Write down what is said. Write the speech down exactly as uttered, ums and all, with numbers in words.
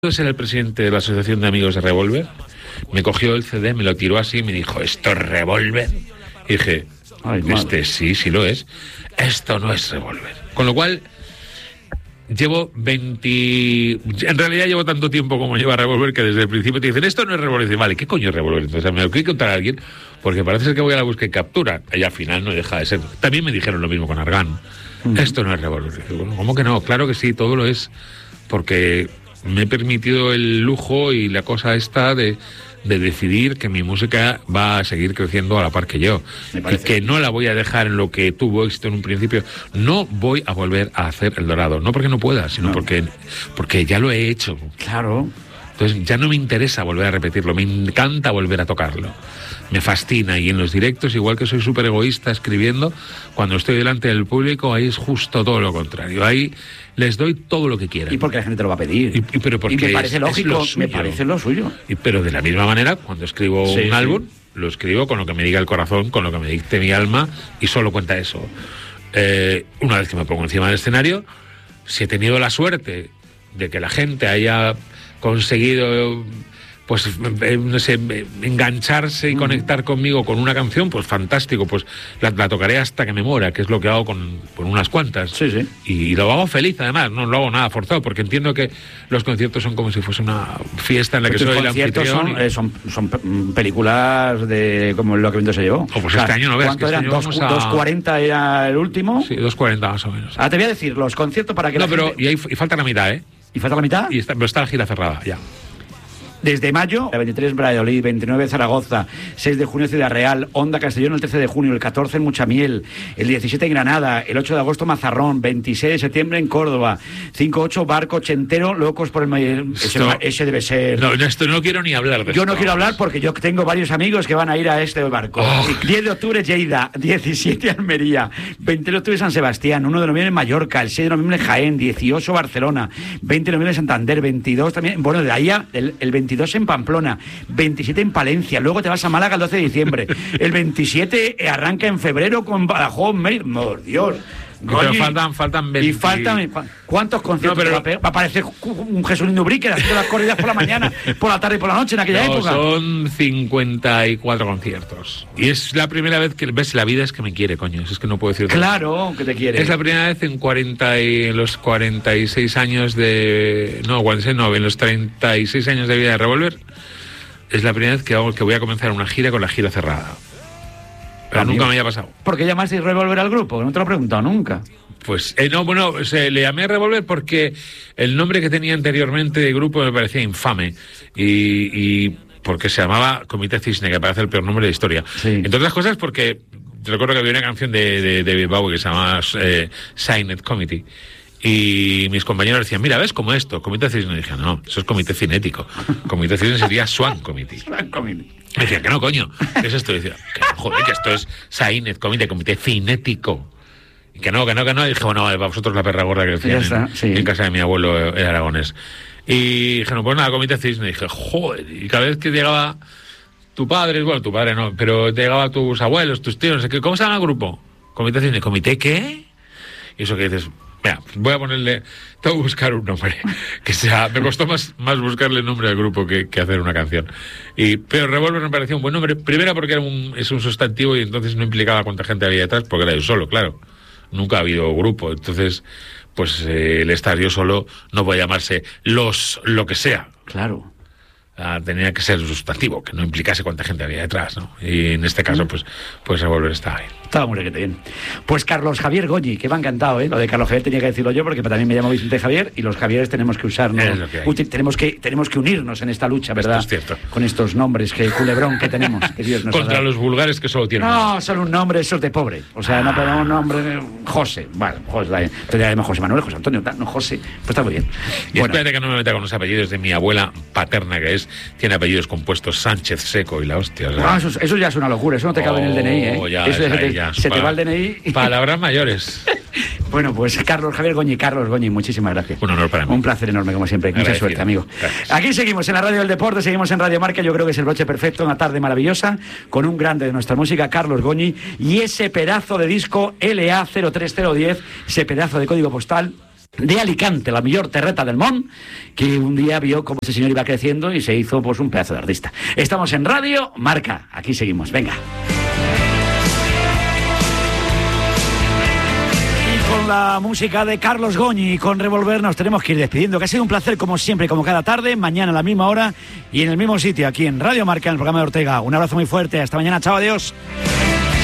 Ser el presidente de la Asociación de Amigos de Revolver, me cogió el C D, me lo tiró así y me dijo, ¿esto es Revolver? Y dije, Ay, este sí, sí lo es. Esto no es Revolver. Con lo cual, llevo veinte... En realidad llevo tanto tiempo como lleva Revolver que desde el principio te dicen, esto no es Revolver. Y dices, vale, ¿qué coño es Revolver? Entonces me lo quiere contar a alguien, porque parece ser que voy a la búsqueda y captura. Y al final no deja de ser. También me dijeron lo mismo con Argan. Mm. Esto no es Revolver. Y digo, bueno, ¿cómo que no? Claro que sí, todo lo es. Porque me he permitido el lujo y la cosa esta de, de decidir que mi música va a seguir creciendo a la par que yo. Y que no la voy a dejar en lo que tuvo éxito en un principio. No voy a volver a hacer El Dorado. No porque no pueda, sino no. porque, porque ya lo he hecho. Claro. Entonces ya no me interesa volver a repetirlo. Me encanta volver a tocarlo. Me fascina, y en los directos, igual que soy súper egoísta escribiendo, cuando estoy delante del público, ahí es justo todo lo contrario. Ahí les doy todo lo que quieran. Y porque la gente te lo va a pedir. Y, y, pero porque y me parece es, lógico, es me parece lo suyo. Y, pero de la misma manera, cuando escribo sí, un sí. álbum, lo escribo con lo que me diga el corazón, con lo que me dicte mi alma, y solo cuenta eso. Eh, una vez que me pongo encima del escenario, si he tenido la suerte de que la gente haya conseguido, pues, no sé, engancharse y conectar conmigo con una canción, pues fantástico, pues la, la tocaré hasta que me muera, que es lo que hago con, con unas cuantas. Sí, sí. Y, y lo hago feliz, además, no lo hago nada forzado, porque entiendo que los conciertos son como si fuese una fiesta en la que soy el anfitrión. Son, y... eh, son, son películas de como lo que viento se llevó. Oh, pues o sea, este año no ves. ¿Cuánto que eran? Este a... ¿dos cuarenta era el último? Sí, dos cuarenta más o menos. Ah, te voy a decir, los conciertos para que no, la pero gente... y, hay, y falta la mitad, ¿eh? ¿Y falta la mitad? Y está, pero está la gira cerrada, ya. Desde mayo, el veintitrés Valladolid, veintinueve Zaragoza, seis de junio Ciudad Real, Onda Castellón el trece de junio, el catorce en Muchamiel, el diecisiete en Granada, el ocho de agosto Mazarrón, veintiséis de septiembre en Córdoba, cinco ocho Barco Ochentero, Locos por el Mayer. Ese, ese debe ser... No, no, esto no quiero ni hablar de Yo esto. no quiero hablar porque yo tengo varios amigos que van a ir a este barco. Oh. diez de octubre Lleida, diecisiete Almería, veinte de octubre San Sebastián, uno de noviembre en Mallorca, el seis de noviembre Jaén, dieciocho Barcelona, veinte de noviembre Santander, veintidós también, bueno, de ahí el, el veintidós en Pamplona, veintisiete en Palencia, luego te vas a Málaga el doce de diciembre, el veintisiete arranca en febrero con Badajoz, por Dios. Pero faltan, faltan veinte... Y faltan... ¿Cuántos conciertos no, pero... va, a va a aparecer un Jesulín Bricker haciendo las corridas por la mañana, por la tarde y por la noche en aquella no, época? Son cincuenta y cuatro conciertos. Y es la primera vez que... ¿Ves? La vida es que me quiere, coño. Es que no puedo decir... Claro, que te quiere. Es la primera vez en cuarenta y, en los cuarenta y seis años de... No, cuarenta y seis no, en los treinta y seis años de vida de Revolver, es la primera vez que, hago, que voy a comenzar una gira con la gira cerrada. Pero nunca me había pasado. ¿Por qué llamasteis Revolver al grupo? No te lo he preguntado nunca. Pues, eh, no, bueno, o sea, le llamé Revolver porque el nombre que tenía anteriormente de grupo me parecía infame. Y, y porque se llamaba Comité Cisne, que parece el peor nombre de la historia. Sí. Entre otras cosas porque recuerdo que había una canción de, de, de Bilbao que se llamaba eh, Signed Committee. Y mis compañeros decían, mira, ¿ves cómo esto? Comité Cisne. Y dije, no, eso es Comité Cinético. Comité Cisne sería Swan Committee. Swan Committee. Me decía, que no, coño, ¿qué es esto? Y decía, que no, joder, que esto es Signed Committee, Comité Cinético. Y que no, que no, que no. Y dije, bueno, para vosotros la perra gorda que decían en, sí. en casa de mi abuelo eh, aragonés. Y dije, no, pues nada, Comité Cisne. Y dije, joder, y cada vez que llegaba tu padre, bueno, tu padre no, pero te llegaba tus abuelos, tus tíos, no sé qué, ¿cómo se llama el grupo? Comité Cisne. ¿Comité qué? Y eso que dices... Mira, voy a ponerle, tengo que buscar un nombre que sea, me costó más, más buscarle el nombre al grupo que, que hacer una canción. Y, pero Revolver me pareció un buen nombre, primero porque era un, es un sustantivo y entonces no implicaba cuánta gente había detrás, porque era yo solo, claro. Nunca ha habido grupo, entonces, pues eh, el estar yo solo no puede llamarse los, lo que sea. Claro. Ah, tenía que ser sustantivo, que no implicase cuánta gente había detrás, ¿no? Y en este caso, pues, pues Revolver está ahí. Estaba muy bien. Pues Carlos Javier Goñi, que me ha encantado, ¿eh? Lo de Carlos Javier tenía que decirlo yo, porque también me llamo Vicente Javier, y los Javieres tenemos que usarnos, es lo que hay. Uy, tenemos que tenemos que unirnos en esta lucha, ¿verdad? Esto es cierto. Con estos nombres, que culebrón que tenemos, que Dios nos Contra los vulgares que solo tienen. No, son un nombre, esos de pobre. O sea, ah. no ponemos un nombre, José. Bueno, José, te llamas José Manuel, José Antonio, no José. Pues está muy bien. Y bueno. Espérate que no me meta con los apellidos de mi abuela paterna, que es, tiene apellidos compuestos Sánchez Seco y la hostia. O sea. Ah, eso, eso ya es una locura, eso no te cabe oh, en el D N I, ¿eh? Ya, eso ya, te, ya, se para, te va el D N I. Palabras mayores. Bueno, pues Carlos Javier Goñi, Carlos Goñi, muchísimas gracias. Un honor para mí. Un placer enorme, como siempre. Mucha suerte, amigo. Gracias. Aquí seguimos en la Radio del Deporte, seguimos en Radio Marca. Yo creo que es el broche perfecto, una tarde maravillosa, con un grande de nuestra música, Carlos Goñi, y ese pedazo de disco L A cero tres cero uno cero, ese pedazo de código postal de Alicante, la mejor terreta del Món, que un día vio cómo ese señor iba creciendo y se hizo pues un pedazo de artista. Estamos en Radio Marca, aquí seguimos, venga. Con la música de Carlos Goñi y con Revolver nos tenemos que ir despidiendo, que ha sido un placer como siempre, como cada tarde, mañana a la misma hora y en el mismo sitio, aquí en Radio Marca, en el programa de Ortega. Un abrazo muy fuerte, hasta mañana, chao, adiós.